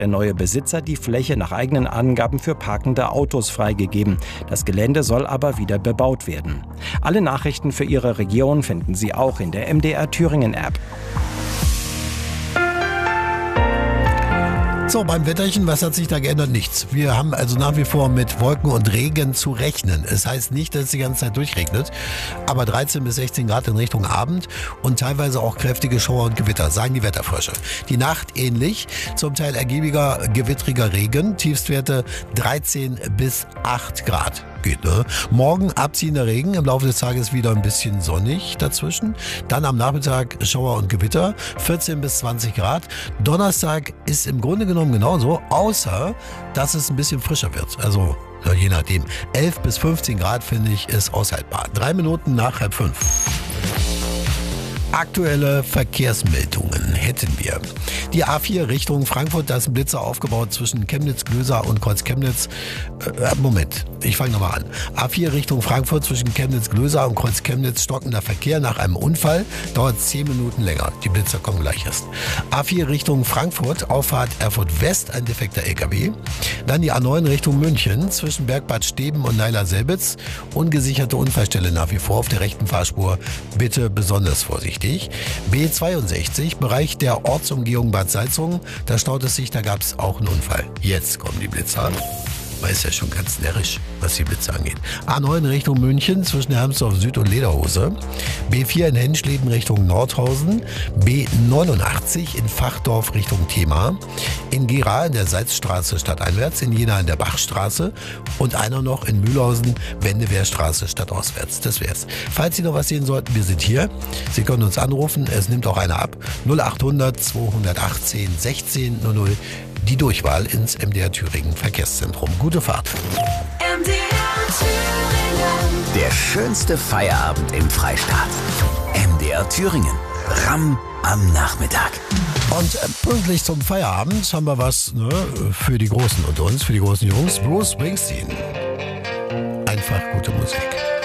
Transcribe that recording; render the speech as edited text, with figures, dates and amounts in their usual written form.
Der neue Besitzer die Fläche nach eigenen Angaben für parkende Autos freigegeben. Das Gelände soll aber wieder bebaut werden. Alle Nachrichten für Ihre Region finden Sie auch in der MDR Thüringen App. So, beim Wetterchen, was hat sich da geändert? Nichts. Wir haben also nach wie vor mit Wolken und Regen zu rechnen. Es heißt nicht, dass es die ganze Zeit durchregnet, aber 13 bis 16 Grad in Richtung Abend und teilweise auch kräftige Schauer und Gewitter, sagen die Wetterfrösche. Die Nacht ähnlich, zum Teil ergiebiger, gewittriger Regen, Tiefstwerte 13 bis 8 Grad. Geht, ne? Morgen abziehender Regen, im Laufe des Tages wieder ein bisschen sonnig dazwischen. Dann am Nachmittag Schauer und Gewitter, 14 bis 20 Grad. Donnerstag ist im Grunde genommen genauso, außer dass es ein bisschen frischer wird. Also je nachdem. 11 bis 15 Grad finde ich ist aushaltbar. 3 Minuten nach 4:30. Aktuelle Verkehrsmeldungen hätten wir. Die A4 Richtung Frankfurt, da ist ein Blitzer aufgebaut zwischen Chemnitz-Glösa und Kreuz-Chemnitz. Moment, ich fange nochmal an. A4 Richtung Frankfurt zwischen Chemnitz-Glösa und Kreuz-Chemnitz, stockender Verkehr nach einem Unfall, dauert 10 Minuten länger. Die Blitzer kommen gleich erst. A4 Richtung Frankfurt, Auffahrt Erfurt West, ein defekter LKW. Dann die A9 Richtung München zwischen Bergbad Steben und Neiler-Selbitz. Ungesicherte Unfallstelle nach wie vor auf der rechten Fahrspur. Bitte besonders vorsichtig. B62, Bereich der Ortsumgehung Bad Salzungen, da staut es sich, da gab es auch einen Unfall. Jetzt kommen die Blitzer. Man ist ja schon ganz närrisch, was die Blitze angeht. A9 Richtung München zwischen Hermsdorf Süd und Lederhose. B4 in Henschleben Richtung Nordhausen. B89 in Fachdorf Richtung Thema. In Gera in der Salzstraße stadteinwärts. In Jena in der Bachstraße. Und einer noch in Mühlhausen, Wendewehrstraße stadtauswärts. Das wär's. Falls Sie noch was sehen sollten, wir sind hier. Sie können uns anrufen. Es nimmt auch einer ab. 0800 218 16 00. Die Durchwahl ins MDR Thüringen Verkehrszentrum. Gute Fahrt. MDR Thüringen. Der schönste Feierabend im Freistaat. MDR Thüringen. Ramm am Nachmittag. Und pünktlich zum Feierabend haben wir was für die Großen unter uns, für die großen Jungs. Bruce Springsteen. Einfach gute Musik.